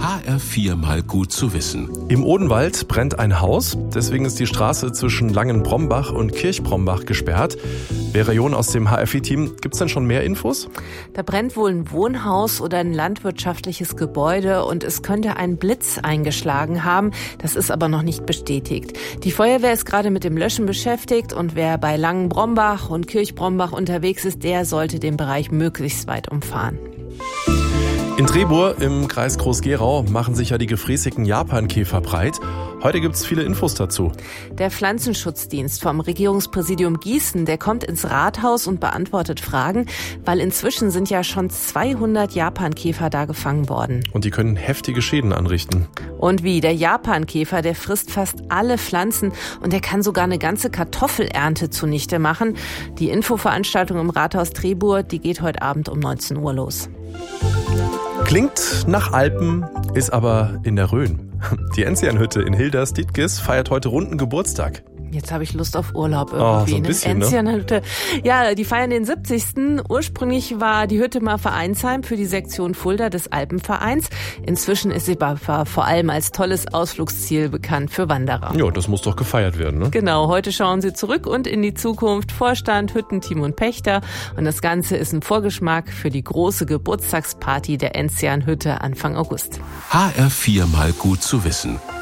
HR4 mal gut zu wissen. Im Odenwald brennt ein Haus, deswegen ist die Straße zwischen Langenbrombach und Kirchbrombach gesperrt. Vera John aus dem HR4-Team, gibt's denn schon mehr Infos? Da brennt wohl ein Wohnhaus oder ein landwirtschaftliches Gebäude und es könnte ein Blitz eingeschlagen haben. Das ist aber noch nicht bestätigt. Die Feuerwehr ist gerade mit dem Löschen beschäftigt und wer bei Langenbrombach und Kirchbrombach unterwegs ist, der sollte den Bereich möglichst weit umfahren. In Trebur im Kreis Groß-Gerau machen sich ja die gefräßigen Japankäfer breit. Heute gibt's viele Infos dazu. Der Pflanzenschutzdienst vom Regierungspräsidium Gießen, der kommt ins Rathaus und beantwortet Fragen, weil inzwischen sind ja schon 200 Japankäfer da gefangen worden. Und die können heftige Schäden anrichten. Und wie? Der Japankäfer, der frisst fast alle Pflanzen und der kann sogar eine ganze Kartoffelernte zunichte machen. Die Infoveranstaltung im Rathaus Trebur, die geht heute Abend um 19 Uhr los. Klingt nach Alpen, ist aber in der Rhön. Die Enzianhütte in Hilders-Dietges feiert heute runden Geburtstag. Jetzt habe ich Lust auf Urlaub irgendwie. So ein bisschen, Enzianhütte. Ja, die feiern den 70. Ursprünglich war die Hütte mal Vereinsheim für die Sektion Fulda des Alpenvereins. Inzwischen ist sie vor allem als tolles Ausflugsziel bekannt für Wanderer. Ja, das muss doch gefeiert werden, ne? Genau, heute schauen sie zurück und in die Zukunft. Vorstand, Hüttenteam und Pächter. Und das Ganze ist ein Vorgeschmack für die große Geburtstagsparty der Enzianhütte Anfang August. HR4 mal gut zu wissen.